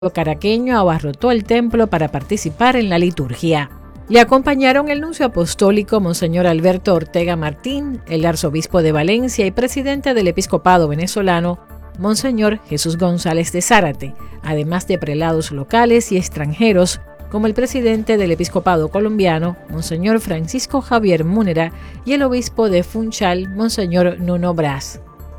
caraqueño abarrotó el templo para participar en la liturgia. Le acompañaron el nuncio apostólico Monseñor Alberto Ortega Martín, el arzobispo de Valencia y presidente del episcopado venezolano, Monseñor Jesús González de Zárate, además de prelados locales y extranjeros, como el presidente del episcopado colombiano, Monseñor Francisco Javier Múnera, y el obispo de Funchal, Monseñor Nuno Brás.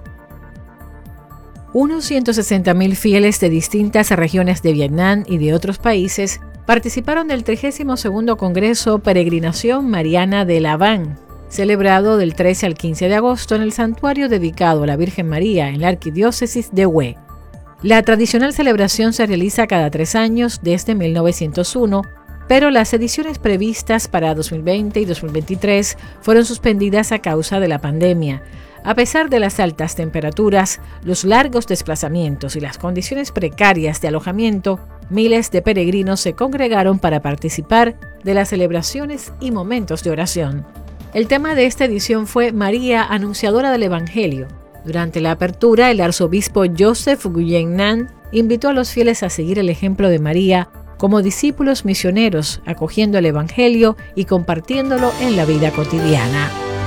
Unos 160.000 fieles de distintas regiones de Vietnam y de otros países participaron del 32º Congreso Peregrinación Mariana de La Habana, celebrado del 13 al 15 de agosto en el santuario dedicado a la Virgen María en la arquidiócesis de Hue. La tradicional celebración se realiza cada 3 años desde 1901, pero las ediciones previstas para 2020 y 2023 fueron suspendidas a causa de la pandemia. A pesar de las altas temperaturas, los largos desplazamientos y las condiciones precarias de alojamiento, miles de peregrinos se congregaron para participar de las celebraciones y momentos de oración. El tema de esta edición fue María, Anunciadora del Evangelio. Durante la apertura, el arzobispo Joseph Nguyen Nhan invitó a los fieles a seguir el ejemplo de María como discípulos misioneros, acogiendo el Evangelio y compartiéndolo en la vida cotidiana.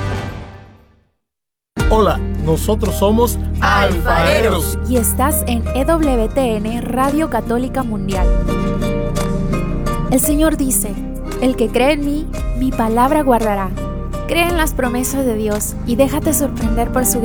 Hola, nosotros somos Alfareros y estás en EWTN Radio Católica Mundial. El Señor dice: el que cree en mí, mi palabra guardará. Cree en las promesas de Dios y déjate sorprender por su